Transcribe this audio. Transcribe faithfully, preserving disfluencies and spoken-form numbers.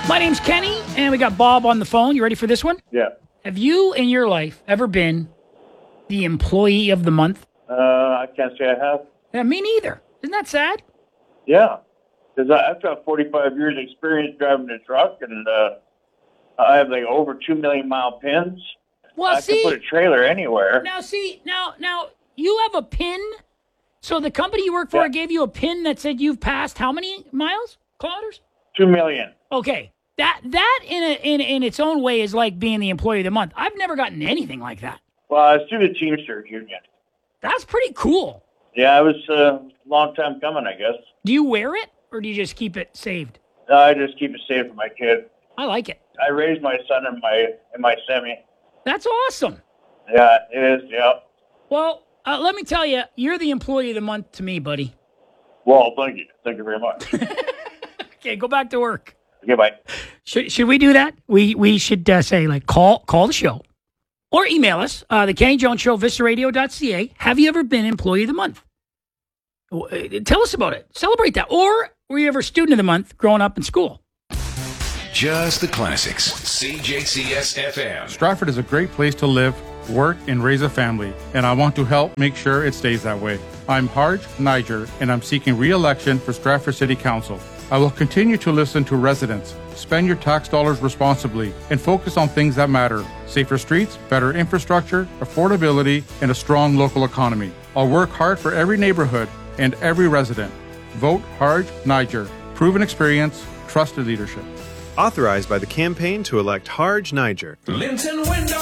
My name's Kenny, and we got Bob on the phone. You ready for this one? Yeah. Have you in your life ever been the employee of the month? Uh, I can't say I have. Yeah, me neither. Isn't that sad? Yeah. Because I've got forty-five years experience driving a truck, and uh, I have like over two million mile pins. Well, I see, can put a trailer anywhere. now see, now, now you have a pin. So the company you work for Yeah. gave you a pin that said you've passed how many miles, kilometers? Two million. Okay, that that in a, in in its own way is like being the employee of the month. I've never gotten anything like that. Well, it's through the Teamsters Union. That's pretty cool. Yeah, it was a long time coming, I guess. Do you wear it or do you just keep it saved? No, I just keep it safe for my kid. I like it. I raised my son in my in my semi. That's awesome. Yeah, it is. Yeah. Well, uh, let me tell you, you're the employee of the month to me, buddy. Well, thank you. Thank you very much. Okay, go back to work. Okay, bye. Should, should we do that? We we should uh, say, like, call call the show or email us, uh, the Kenny Jones Show, vista radio dot c a. Have you ever been employee of the month? Uh, Tell us about it. Celebrate that. Or were you ever student of the month growing up in school? Just the classics. C J C S F M. Stratford is a great place to live, work, and raise a family, and I want to help make sure it stays that way. I'm Harj Niger, and I'm seeking re-election for Stratford City Council. I will continue to listen to residents, spend your tax dollars responsibly, and focus on things that matter: safer streets, better infrastructure, affordability, and a strong local economy. I'll work hard for every neighborhood and every resident. Vote Harj Niger. Proven experience, trusted leadership. Authorized by the campaign to elect Harj Niger. Linton Window.